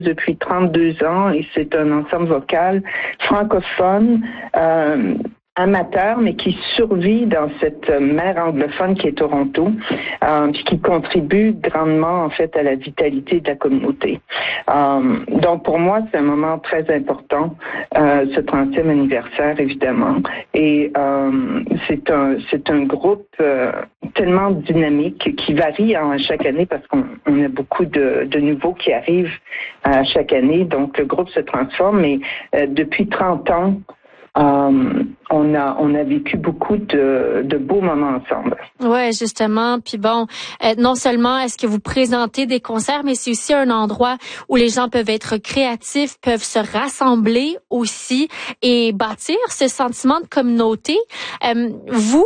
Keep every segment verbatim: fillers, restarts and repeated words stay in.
depuis trente-deux ans et c'est un ensemble vocal francophone, euh, amateur, mais qui survit dans cette mer anglophone qui est Toronto, euh, puis qui contribue grandement, en fait, à la vitalité de la communauté. Euh, donc, pour moi, c'est un moment très important, euh, ce trentième anniversaire, évidemment. Et euh, c'est un c'est un groupe euh, tellement dynamique qui varie hein, chaque année parce qu'on on a beaucoup de, de nouveaux qui arrivent à chaque année. Donc, le groupe se transforme, mais euh, depuis trente ans, Euh, on a on a vécu beaucoup de, de beaux moments ensemble. Ouais, justement. Puis bon, euh, non seulement est-ce que vous présentez des concerts, mais c'est aussi un endroit où les gens peuvent être créatifs, peuvent se rassembler aussi et bâtir ce sentiment de communauté. Euh, vous,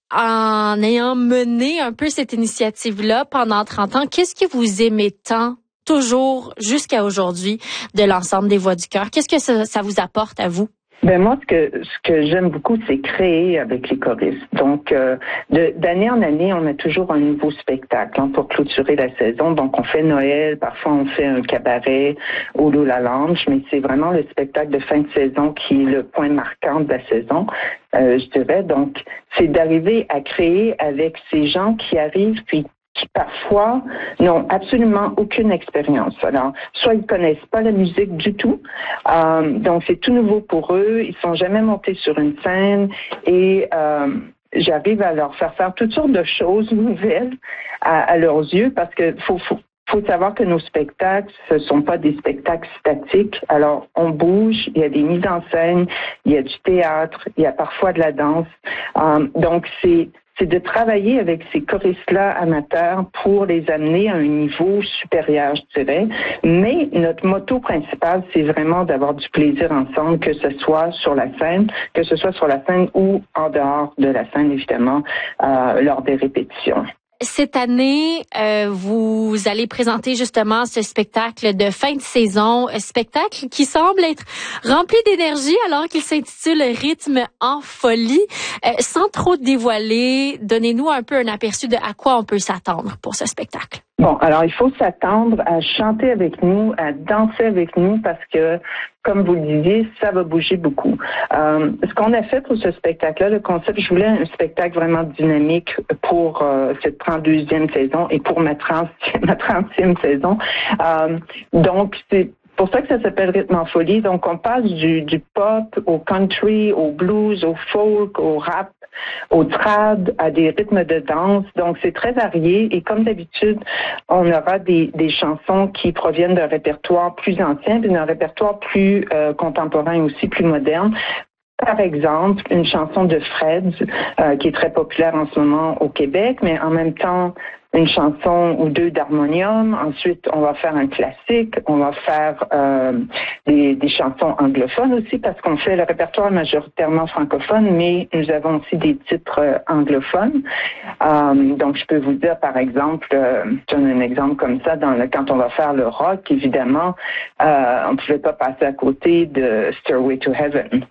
en ayant mené un peu cette initiative-là pendant trente ans, qu'est-ce que vous aimez tant, toujours jusqu'à aujourd'hui, de l'ensemble des Voix du Cœur? Qu'est-ce que ça, ça vous apporte à vous? Ben moi, ce que ce que j'aime beaucoup, c'est créer avec les choristes. Donc, euh, de, d'année en année, on a toujours un nouveau spectacle hein, pour clôturer la saison. Donc, on fait Noël, parfois on fait un cabaret au Lula Lounge, mais c'est vraiment le spectacle de fin de saison qui est le point marquant de la saison, euh, je dirais. Donc, c'est d'arriver à créer avec ces gens qui arrivent, puis qui parfois n'ont absolument aucune expérience. Alors, soit ils connaissent pas la musique du tout, euh, donc c'est tout nouveau pour eux, ils sont jamais montés sur une scène et euh, j'arrive à leur faire faire toutes sortes de choses nouvelles à, à leurs yeux parce que faut, faut faut savoir que nos spectacles, ce sont pas des spectacles statiques. Alors, on bouge, il y a des mises en scène, il y a du théâtre, il y a parfois de la danse. Euh, donc, c'est c'est de travailler avec ces choristes-là amateurs pour les amener à un niveau supérieur, je dirais. Mais notre motto principal, c'est vraiment d'avoir du plaisir ensemble, que ce soit sur la scène, que ce soit sur la scène ou en dehors de la scène, évidemment, euh, lors des répétitions. Cette année, euh, vous allez présenter justement ce spectacle de fin de saison, un spectacle qui semble être rempli d'énergie alors qu'il s'intitule Rythme en folie. Euh, sans trop dévoiler, donnez-nous un peu un aperçu de à quoi on peut s'attendre pour ce spectacle. Bon, alors il faut s'attendre à chanter avec nous, à danser avec nous parce que, comme vous le disiez, ça va bouger beaucoup. Euh, ce qu'on a fait pour ce spectacle-là, le concept, je voulais un spectacle vraiment dynamique pour euh, cette trente-deuxième saison et pour ma trentième, ma trentième saison. Euh, donc, c'est c'est pour ça que ça s'appelle Rythme en folie. Donc, on passe du, du pop au country, au blues, au folk, au rap, au trad, à des rythmes de danse. Donc, c'est très varié. Et comme d'habitude, on aura des, des chansons qui proviennent d'un répertoire plus ancien, puis d'un répertoire plus euh, contemporain aussi, plus moderne. Par exemple, une chanson de Fred, euh, qui est très populaire en ce moment au Québec, mais en même temps, une chanson ou deux d'harmonium. Ensuite, on va faire un classique. On va faire euh, des, des chansons anglophones aussi parce qu'on fait le répertoire majoritairement francophone, mais nous avons aussi des titres euh, anglophones. Euh, donc, je peux vous dire, par exemple, euh, je donne un exemple comme ça, dans le, quand on va faire le rock, évidemment, euh, on ne pouvait pas passer à côté de Stairway to Heaven,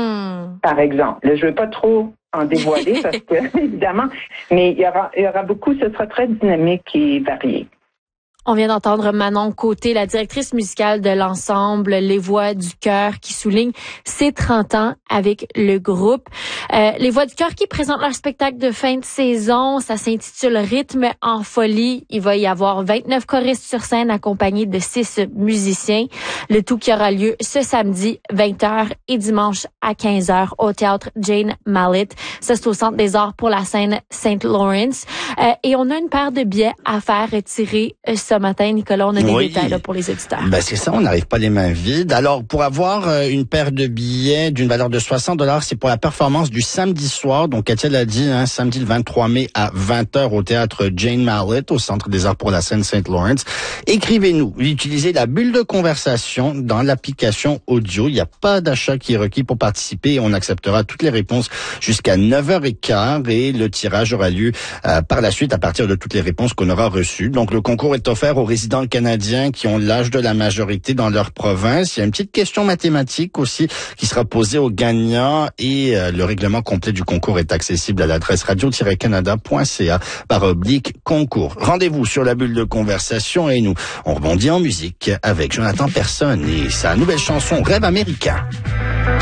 mm. par exemple. Là, je veux pas trop en dévoiler parce que, évidemment, mais il y aura, il y aura beaucoup, ce sera très dynamique et varié. On vient d'entendre Manon Côté, la directrice musicale de l'ensemble Les Voix du Cœur, qui souligne ses trente ans avec le groupe. Euh, Les Voix du Cœur qui présentent leur spectacle de fin de saison, ça s'intitule Rythme en folie. Il va y avoir vingt-neuf choristes sur scène accompagnés de six musiciens. Le tout qui aura lieu ce samedi vingt heures et dimanche à quinze heures au théâtre Jane Mallett. Ça, c'est au Centre des Arts pour la scène Saint Lawrence. Euh, et on a une paire de billets à faire retirer euh, ce matin, Nicolas. On a des oui. détails là, pour les auditeurs. Ben c'est ça, on n'arrive pas les mains vides. Alors, pour avoir euh, une paire de billets d'une valeur de soixante dollars, c'est pour la performance du samedi soir. Donc, Katia l'a dit, hein, samedi le vingt-trois mai à vingt heures au théâtre Jane Mallett, au Centre des Arts pour la scène Saint Lawrence. Écrivez-nous, utilisez la bulle de conversation questions dans l'application audio. Il n'y a pas d'achat qui est requis pour participer et on acceptera toutes les réponses jusqu'à neuf heures quinze et le tirage aura lieu euh, par la suite à partir de toutes les réponses qu'on aura reçues. Donc le concours est offert aux résidents canadiens qui ont l'âge de la majorité dans leur province. Il y a une petite question mathématique aussi qui sera posée aux gagnants et euh, le règlement complet du concours est accessible à l'adresse radio tiret canada point c a par oblique concours. Rendez-vous sur la bulle de conversation et nous, on rebondit en musique avec Jonathan Persson et sa nouvelle chanson Rêve américain.